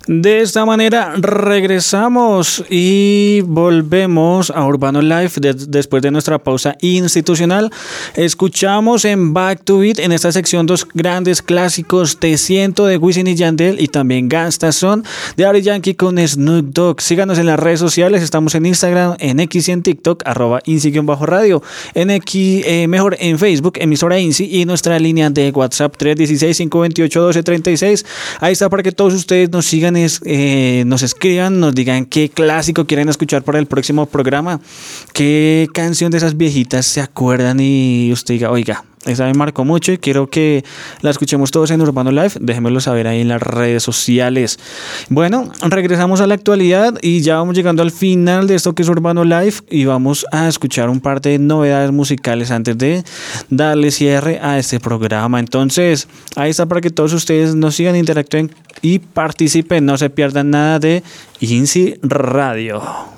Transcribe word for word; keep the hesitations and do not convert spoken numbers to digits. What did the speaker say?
De esta manera regresamos y volvemos a Urbano Live de, después de nuestra pausa institucional. Escuchamos en Back to Beat en esta sección dos grandes clásicos, Te Siento de Wisin y Yandel y también Gangsta Son de Daddy Yankee con Snoop Dogg. Síganos en las redes sociales, estamos en Instagram, en X y en TikTok, arroba Insi-radio, en X, eh, mejor en Facebook, emisora Insi, y nuestra línea de WhatsApp tres uno seis, cinco dos ocho, uno dos tres seis. Ahí está para que todos ustedes nos sigan, eh, nos escriban, nos digan qué clásico quieren escuchar para el próximo programa, qué canción de esas viejitas se acuerdan y usted diga, oiga, esa me marcó mucho y quiero que la escuchemos todos en Urbano Live. Déjenmelo saber ahí en las redes sociales. Bueno, regresamos a la actualidad y ya vamos llegando al final de esto que es Urbano Live y vamos a escuchar un par de novedades musicales antes de darle cierre a este programa. Entonces, ahí está para que todos ustedes nos sigan, interactúen y participen. No se pierdan nada de Insi Radio.